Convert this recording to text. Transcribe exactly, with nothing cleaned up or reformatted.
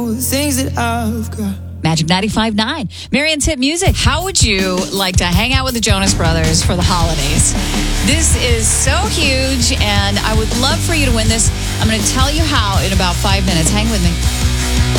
things that I've got. Magic ninety-five point nine. Marion's Hit Music. How would you like to hang out with the Jonas Brothers for the holidays? This is so huge, and I would love for you to win this. I'm going to tell you how in about five minutes. Hang with me.